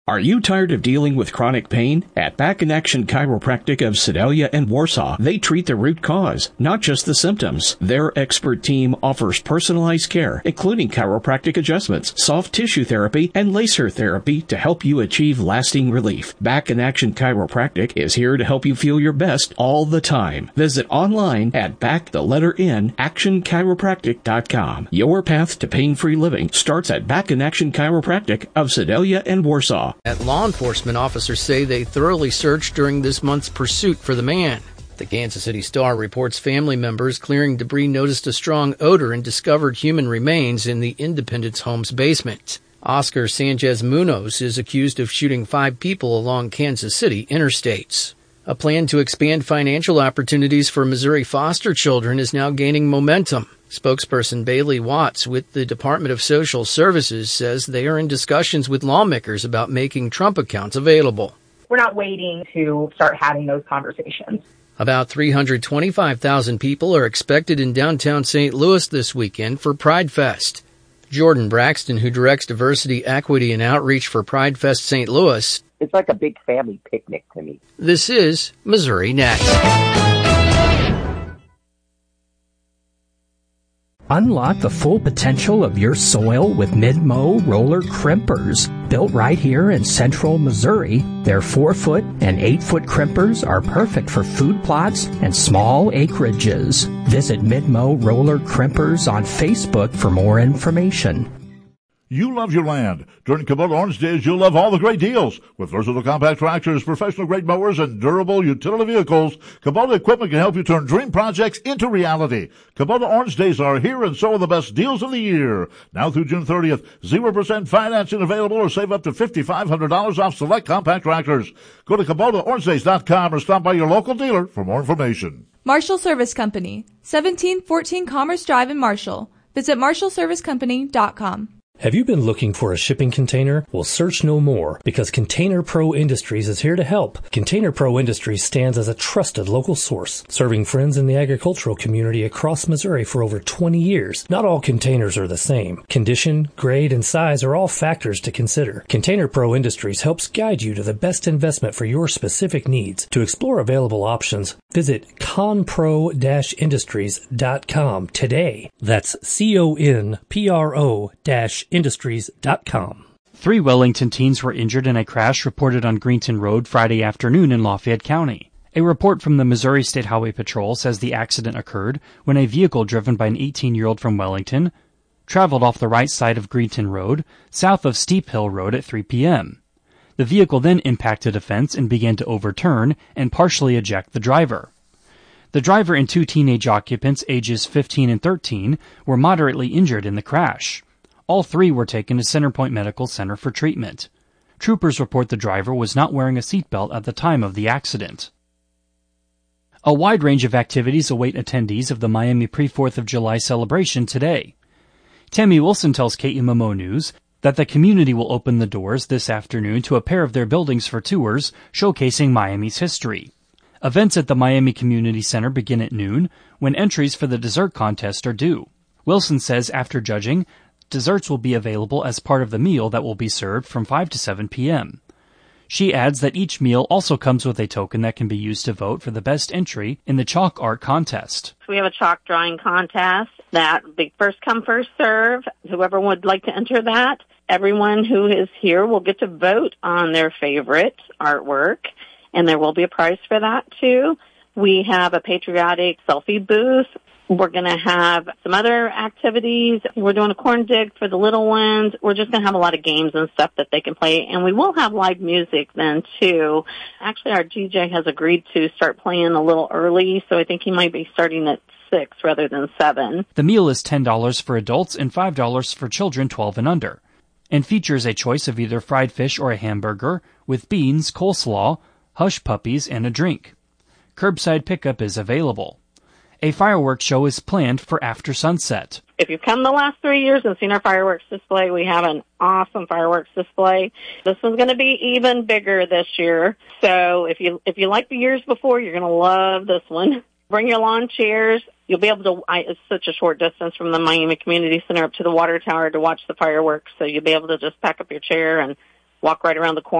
Are you tired of dealing with chronic pain? At Back in Action Chiropractic of Sedalia and Warsaw, they treat the root cause, not just the symptoms. Their expert team offers personalized care, including chiropractic adjustments, soft tissue therapy, and laser therapy to help you achieve lasting relief. Back in Action Chiropractic is here to help you feel your best all the time. Visit online at actionchiropractic.com. Your path to pain-free living starts at Back in Action Chiropractic of Sedalia and Warsaw. Law enforcement officers say they thoroughly searched during this month's pursuit for the man. The Kansas City Star reports family members clearing debris noticed a strong odor and discovered human remains in the Independence home's basement. Oscar Sanchez Munoz is accused of shooting 5 people along Kansas City interstates. A plan to expand financial opportunities for Missouri foster children is now gaining momentum. Spokesperson Bailey Watts with the Department of Social Services says they are in discussions with lawmakers about making Trump accounts available. We're not waiting to start having those conversations. About 325,000 people are expected in downtown St. Louis this weekend for Pride Fest. Jordan Braxton, who directs diversity, equity, and outreach for Pride Fest St. Louis. It's like a big family picnic to me. This is Missouri Next. Unlock the full potential of your soil with Mid-Mow roller crimpers. Built right here in central Missouri, their 4-foot and 8-foot crimpers are perfect for food plots and small acreages. Visit Mid-Mow roller crimpers on Facebook for more information. You love your land. During Kubota Orange Days, you'll love all the great deals. With versatile compact tractors, professional-grade mowers, and durable utility vehicles, Kubota equipment can help you turn dream projects into reality. Kubota Orange Days are here, and so are the best deals of the year. Now through June 30th, 0% financing available, or save up to $5,500 off select compact tractors. Go to KubotaOrangeDays.com or stop by your local dealer for more information. Marshall Service Company, 1714 Commerce Drive in Marshall. Visit MarshallServiceCompany.com. Have you been looking for a shipping container? Well, search no more, because Container Pro Industries is here to help. Container Pro Industries stands as a trusted local source, serving friends in the agricultural community across Missouri for over 20 years. Not all containers are the same. Condition, grade, and size are all factors to consider. Container Pro Industries helps guide you to the best investment for your specific needs. To explore available options, visit conpro-industries.com today. That's CONPRO-industries.com. 3 Wellington teens were injured in a crash reported on Greenton Road Friday afternoon in Lafayette County. A report from the Missouri State Highway Patrol says the accident occurred when a vehicle driven by an 18-year-old from Wellington traveled off the right side of Greenton Road, south of Steep Hill Road at 3 p.m. The vehicle then impacted a fence and began to overturn and partially eject the driver. The driver and 2 teenage occupants, ages 15 and 13, were moderately injured in the crash. All 3 were taken to Centerpoint Medical Center for treatment. Troopers report the driver was not wearing a seatbelt at the time of the accident. A wide range of activities await attendees of the Miami Pre-4th of July celebration today. Tammy Wilson tells KMMO News that the community will open the doors this afternoon to a pair of their buildings for tours showcasing Miami's history. Events at the Miami Community Center begin at noon, when entries for the dessert contest are due. Wilson says after judging, desserts will be available as part of the meal that will be served from 5 to 7 p.m. She adds that each meal also comes with a token that can be used to vote for the best entry in the chalk art contest. We have a chalk drawing contest that big first come, first serve. Whoever would like to enter that, everyone who is here will get to vote on their favorite artwork, and there will be a prize for that too. We have a patriotic selfie booth. We're going to have some other activities. We're doing a corn dig for the little ones. We're just going to have a lot of games and stuff that they can play. And we will have live music then, too. Actually, our DJ has agreed to start playing a little early, so I think he might be starting at 6 rather than 7. The meal is $10 for adults and $5 for children 12 and under, and features a choice of either fried fish or a hamburger with beans, coleslaw, hush puppies, and a drink. Curbside pickup is available. A fireworks show is planned for after sunset. If you've come the last 3 years and seen our fireworks display, we have an awesome fireworks display. This one's going to be even bigger this year. So if you like the years before, you're going to love this one. Bring your lawn chairs. You'll be able to, it's such a short distance from the Miami Community Center up to the water tower to watch the fireworks. So you'll be able to just pack up your chair and walk right around the corner.